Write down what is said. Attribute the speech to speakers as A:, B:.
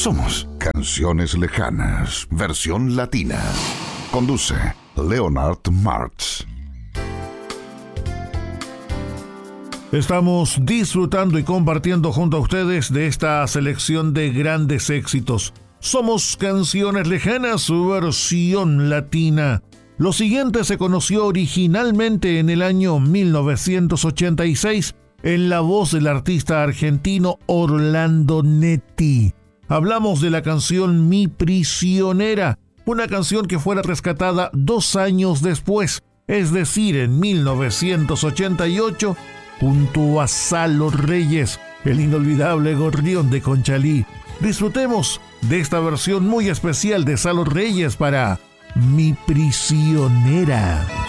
A: Somos Canciones Lejanas, versión latina. Conduce Leonard Martz.
B: Estamos disfrutando y compartiendo junto a ustedes de esta selección de grandes éxitos. Somos Canciones Lejanas, versión latina. Lo siguiente se conoció originalmente en el año 1986 en la voz del artista argentino Orlando Netti. Hablamos de la canción Mi Prisionera, una canción que fuera rescatada 2 años después, es decir, en 1988, junto a Salo Reyes, el inolvidable gorrión de Conchalí. Disfrutemos de esta versión muy especial de Salo Reyes para Mi Prisionera.